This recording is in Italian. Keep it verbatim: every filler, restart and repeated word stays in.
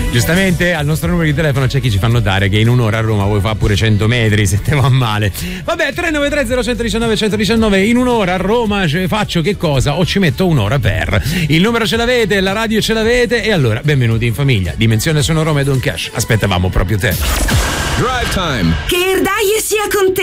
Giustamente al nostro numero di telefono c'è chi ci fa notare che in un'ora a Roma vuoi fare pure cento metri se te va male. Vabbè, tre nove tre zero uno uno nove uno uno nove, in un'ora a Roma faccio che cosa? O ci metto un'ora per. Il numero ce l'avete, la radio ce l'avete, e allora benvenuti in famiglia. Dimensione Sono Roma e Don Cash. Aspettavamo proprio te. Drive Time. Che Erdaie sia con te.